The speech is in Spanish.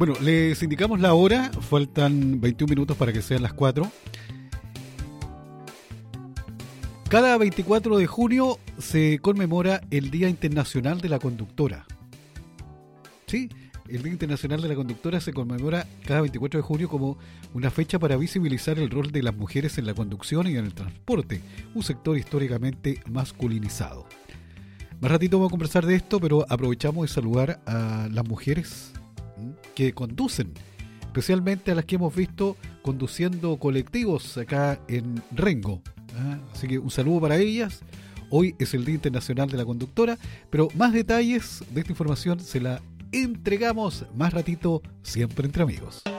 Bueno, les indicamos la hora, faltan 21 minutos para que sean las 4. Cada 24 de junio se conmemora el Día Internacional de la Conductora. Sí, el Día Internacional de la Conductora se conmemora cada 24 de junio como una fecha para visibilizar el rol de las mujeres en la conducción y en el transporte, un sector históricamente masculinizado. Más ratito vamos a conversar de esto, pero aprovechamos de saludar a las mujeres que conducen, especialmente a las que hemos visto conduciendo colectivos acá en Rengo. Así que un saludo para ellas. Hoy es el Día Internacional de la Conductora, pero más detalles de esta información se la entregamos más ratito, siempre entre amigos.